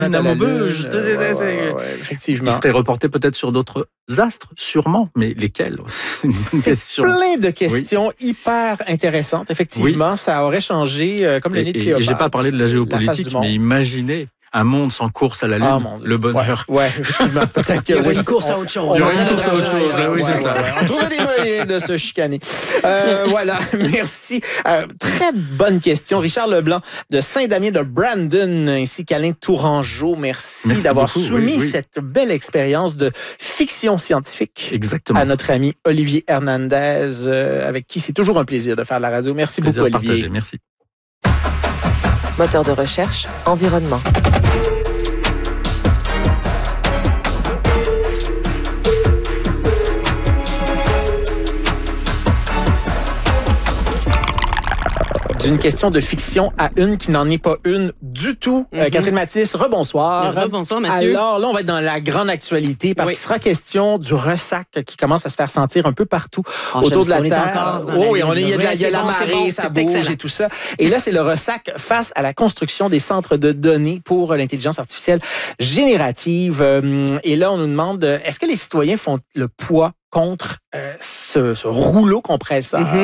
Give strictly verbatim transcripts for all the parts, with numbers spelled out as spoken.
Namobeuge. Ouais, ouais, ouais, effectivement. Il serait reporté peut-être sur d'autres astres, sûrement, mais lesquels? C'est une question. Plein de questions oui. hyper intéressantes. Effectivement, oui. ça aurait changé, euh, comme le nez de Cléopâtre. Et j'ai pas parlé de la géopolitique, mais imaginez un monde sans course à la Lune, ah, le bonheur. Ouais, ouais effectivement. Peut-être qu'il y aurait une course à autre chose. Il y aurait une course à autre chose, oui, ouais, c'est ouais, ça. Ouais. On trouverait des moyens de se chicaner. Euh, voilà, merci. Euh, très bonne question. Richard Leblanc de Saint-Damien de Brandon, ainsi qu'Alain Tourangeau. Merci, merci d'avoir beaucoup, soumis oui, oui. cette belle expérience de fiction scientifique Exactement. à notre ami Olivier Hernandez, euh, avec qui c'est toujours un plaisir de faire la radio. Merci plaisir beaucoup, Olivier. Partagé. Merci. Moteur de recherche, environnement. D'une question de fiction à une qui n'en est pas une du tout. Mm-hmm. Euh, Catherine Mathis, rebonsoir. Rebonsoir, Mathieu. Alors là, on va être dans la grande actualité parce oui. qu'il sera question du ressac qui commence à se faire sentir un peu partout oh, autour de la on Terre. Encore oh, oui, on est, il y a de la, ouais, il y a la bon, marée, bon, ça bouge excellent. et tout ça. Et là, c'est le ressac face à la construction des centres de données pour l'intelligence artificielle générative. Et là, on nous demande, est-ce que les citoyens font le poids contre euh, ce, ce rouleau compresseur mm-hmm.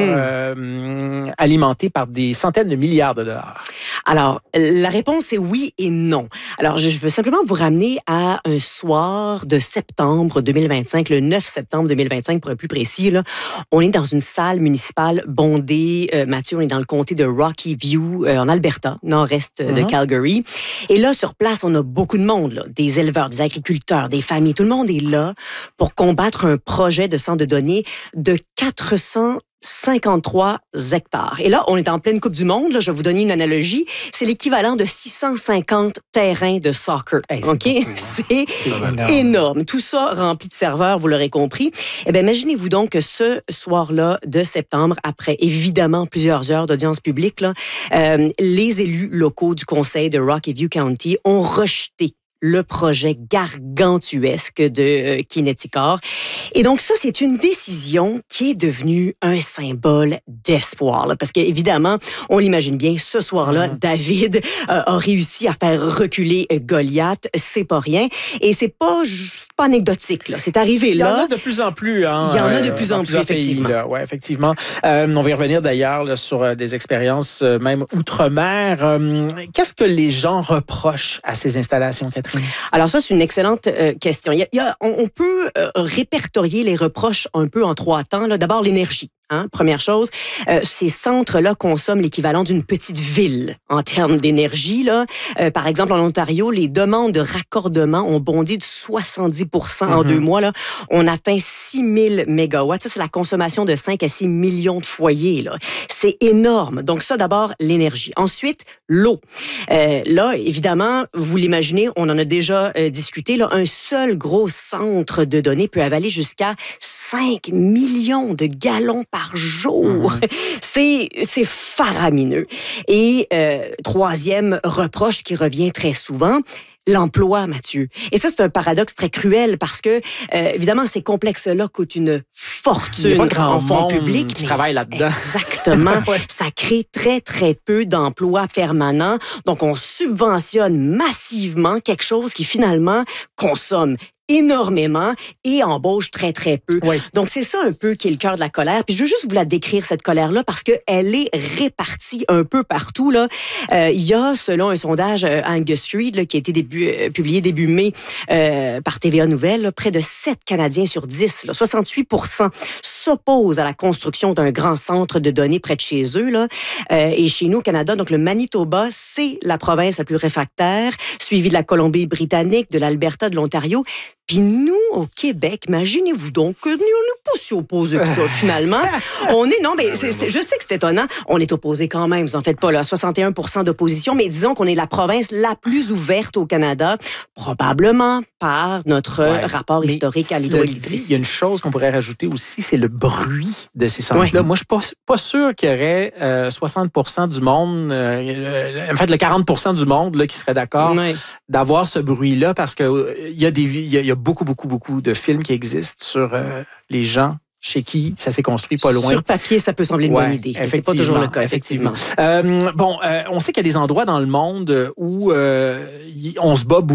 euh, alimenté par des centaines de milliards de dollars? Alors, la réponse est oui et non. Alors, je veux simplement vous ramener à un soir de septembre deux mille vingt-cinq, le neuf septembre deux mille vingt-cinq pour être plus précis. Là. On est dans une salle municipale bondée. Euh, Mathieu, on est dans le comté de Rocky View, euh, en Alberta, nord-est mm-hmm. de Calgary. Et là, sur place, on a beaucoup de monde, là, des éleveurs, des agriculteurs, des familles. Tout le monde est là pour combattre un projet de centre de données de quatre cent cinquante-trois hectares. Et là, on est en pleine Coupe du Monde. Là, je vais vous donner une analogie. C'est l'équivalent de six cent cinquante terrains de soccer. Hey, c'est OK? C'est, c'est énorme. énorme. Tout ça rempli de serveurs, vous l'aurez compris. Eh bien, imaginez-vous donc que ce soir-là de septembre, après évidemment plusieurs heures d'audience publique, là, euh, les élus locaux du conseil de Rocky View County ont rejeté le projet gargantuesque de euh, Kineticor. Et donc ça, c'est une décision qui est devenue un symbole d'espoir. Là, parce qu'évidemment, on l'imagine bien, ce soir-là, mmh. David euh, a réussi à faire reculer Goliath. C'est pas rien. Et c'est pas, c'est pas anecdotique. Là. C'est arrivé là. Il y en a de plus en plus. Hein, Il y en a de plus en plus, effectivement. Pays, ouais, effectivement. Euh, on va y revenir d'ailleurs là, sur euh, des expériences euh, même outre-mer. Euh, qu'est-ce que les gens reprochent à ces installations, Catherine? Alors ça, c'est une excellente euh, question. Il y a, il y a, on, on peut euh, répertorier les reproches un peu en trois temps. Là. D'abord, l'énergie. Hein, première chose, euh, ces centres-là consomment l'équivalent d'une petite ville en termes d'énergie. Là. Euh, par exemple, en Ontario, les demandes de raccordement ont bondi de soixante-dix pour cent mm-hmm. en deux mois. Là. On atteint six mille mégawatts. Ça, c'est la consommation de cinq à six millions de foyers. Là. C'est énorme. Donc ça, d'abord, l'énergie. Ensuite, l'eau. Euh, là, évidemment, vous l'imaginez, on en a déjà euh, discuté. Là, un seul gros centre de données peut avaler jusqu'à cinq millions de gallons par par jour. Mmh. C'est, c'est faramineux. Et euh, troisième reproche qui revient très souvent, l'emploi, Mathieu. Et ça, c'est un paradoxe très cruel parce que, euh, évidemment, ces complexes-là coûtent une fortune en fonds publics. Qui travaille là-dedans. Exactement. ouais. Ça crée très, très peu d'emplois permanents. Donc, on subventionne massivement quelque chose qui, finalement, consomme énormément et embauche très, très peu. Oui. Donc, c'est ça un peu qui est le cœur de la colère. Puis, je veux juste vous la décrire, cette colère-là, parce qu'elle est répartie un peu partout. Là. Euh, il y a, selon un sondage euh, Angus Reid, là, qui a été début, euh, publié début mai euh, par T V A Nouvelles, là, près de sept Canadiens sur dix, là, soixante-huit pour cent s'opposent à la construction d'un grand centre de données près de chez eux. Là. Euh, et chez nous, au Canada, donc le Manitoba, c'est la province la plus réfractaire, suivie de la Colombie-Britannique, de l'Alberta, de l'Ontario. Puis nous, au Québec, imaginez-vous donc que nous, on n'est pas si opposés que ça, finalement. On est, non, mais c'est, c'est, je sais que c'est étonnant. On est opposés quand même, vous en faites pas, là, soixante et un pour cent d'opposition, mais disons qu'on est la province la plus ouverte au Canada, probablement par notre ouais, rapport historique à l'hydroélectricité. Il y a une chose qu'on pourrait rajouter aussi, c'est le bruit de ces centres-là. Ouais. Moi, je suis pas, pas sûr qu'il y aurait euh, soixante pour cent du monde, euh, en fait, le quarante pour cent du monde là, qui serait d'accord ouais. d'avoir ce bruit-là, parce que euh, il y a des, il y a, il y a beaucoup, beaucoup, beaucoup de films qui existent sur euh, les gens chez qui ça s'est construit pas loin. Sur papier, ça peut sembler une ouais, bonne idée. Mais c'est pas toujours le cas, effectivement. effectivement. Euh, bon, euh, on sait qu'il y a des endroits dans le monde où euh, on se bat beaucoup.